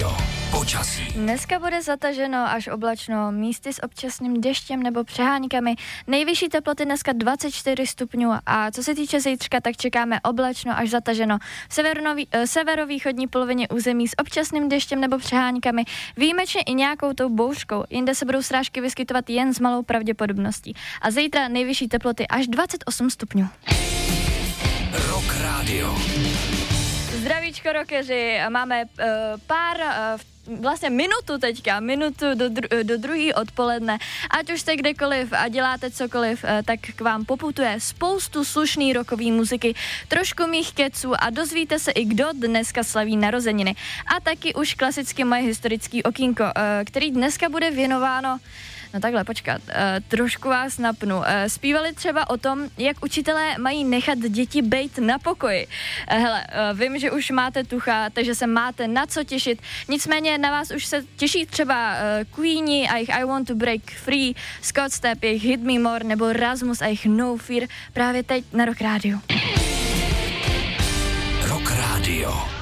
Radio. Počasí. Dneska bude zataženo až oblačno, místy s občasným deštěm nebo přeháňkami. Nejvyšší teploty dneska 24 stupňů a co se týče zítřka, tak čekáme oblačno až zataženo. V severovýchodní polovině území s občasným deštěm nebo přeháňkami, výjimečně i nějakou tou bouřkou. Jinde se budou srážky vyskytovat jen s malou pravděpodobností. A zítra nejvyšší teploty až 28 stupňů. Rock Radio. Zdravíčko rockeři, máme minutu do druhý odpoledne. Ať už jste kdekoliv a děláte cokoliv, tak k vám poputuje spoustu slušný rockový muziky, trošku mých keců a dozvíte se i kdo dneska slaví narozeniny. A taky už klasicky moje historický okýnko, který dneska bude věnováno. No takhle, počkat, trošku vás napnu. Zpívali třeba o tom, jak učitelé mají nechat děti bejt na pokoji. Hele, vím, že už máte tucha, takže se máte na co těšit. Nicméně na vás už se těší třeba Queenie a jejich I Want to Break Free, Scott Stapp, jejich Hit Me More, nebo Rasmus a jejich No Fear právě teď na Rock Radio. Rock Radio.